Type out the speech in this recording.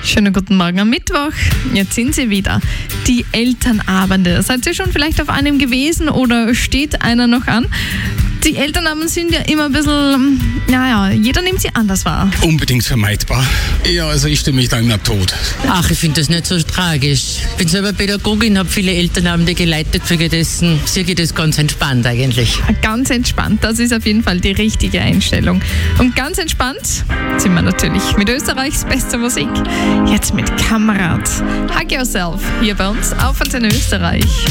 Schönen guten Morgen am Mittwoch. Jetzt sind sie wieder. Die Elternabende. Seid ihr schon vielleicht auf einem gewesen oder steht einer noch an? Die Elternabende sind ja immer ein bisschen, jeder nimmt sie anders wahr. Unbedingt vermeidbar. Ja, also ich stimme mich da immer tot. Ach, ich finde das nicht so tragisch. Ich bin selber Pädagogin, habe viele Elternabende geleitet, vergessen. Sehe ich das ganz entspannt eigentlich. Ganz entspannt, das ist auf jeden Fall die richtige Einstellung. Und ganz entspannt sind wir natürlich mit Österreichs bester Musik. Jetzt mit Kamerad. Hug Yourself hier bei uns auf Antenne Österreich.